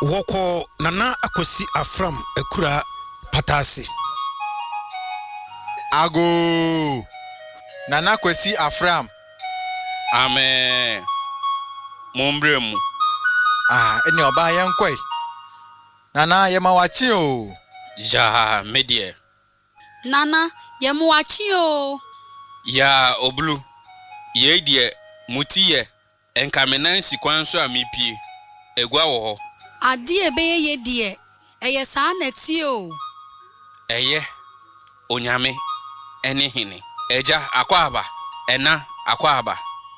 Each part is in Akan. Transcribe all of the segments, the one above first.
Woko Nana Akwesi Afram Ekura Patasi. Ago Nana Akwesi Afram. Amen. Mombremu. Eni oba yankoi. Nana yemawachi o. Ja medie. Nana yemawachi o. Ya oblu. Ye die mutiye enkamenan sikwanso amipie. Egwa wo. Adi ebeye ye die. Eye saa neti o. Eye onyame ene hene. Eja akwaba. Ena akwaba.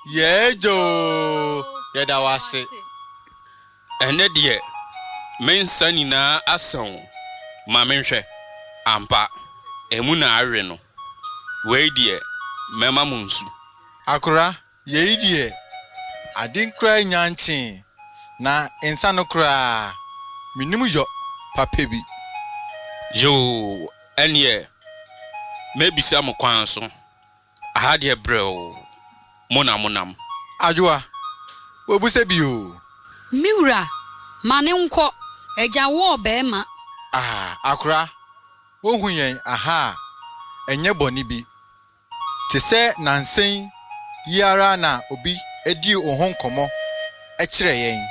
Yejo. Yeda wase. Ene die mensa nyina asan ma menhwe ampa emu na awe no we die mema munsu Akura ye die adinkra nyanchin na ensa no kra minimu yo papebi yo enie mebisa mo kwan so aha de brɛw monam adwoa obuse bio Miura mane nko eja wo bema. Akura wohu yen aha enye boni bi te se nansen yara na obi edi ohon komo e kire yen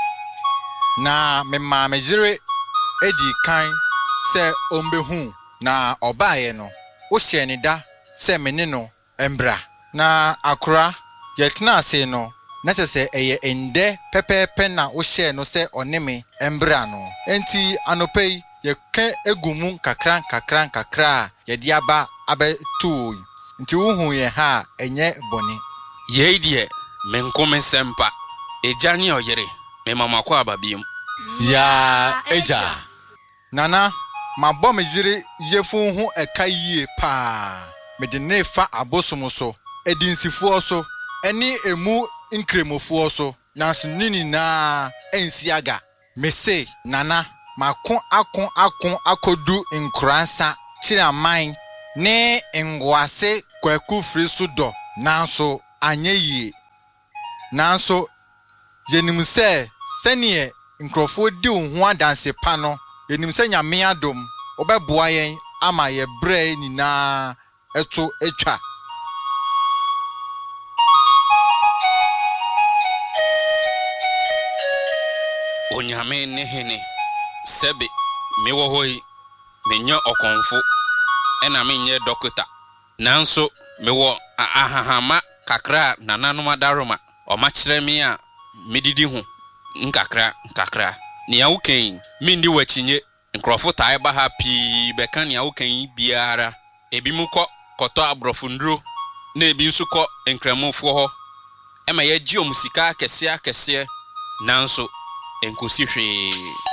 na memma mejire edi kan se ombehu na obaye no wo hye ne da se mene no embra na Akura yetna ase no Netese eye ende pepepe na wo hye no se oneme embra no enti anopei ye ke egumu kakran ye di aba abetu nti wo hu ye ha enye boni ye die menkome sempa eja ne oyere me mama kwa ababiem ya eja nana mabọ mejire yefu hu eka yie pa me de nefa abosom so edinsifuo so eni emu Inkremofo so nanso nini na ensiaga mese nana makon akon akodu nkransa chiraman ne ngwase kwaku firi so do nanso anyeyie nanso yenim se senie nkrofo di ho adanse pa no yenim se nyame adom obeboa yen ama ye bre nina eto etwa Onyame ne hene sebe mewo hoi menyo okonfo ena menye dokita nanso mewo ahahama kakra nananoma daroma o machire me a medidi ho nkakra ne ya wuken mindi wachinye nkrofo tai ba happy beka ne ya wuken biara ebi mukọ koto abrofundro na ebi nso kọ nkramofo ho ema ye gi omusika kese nanso enkosi hwe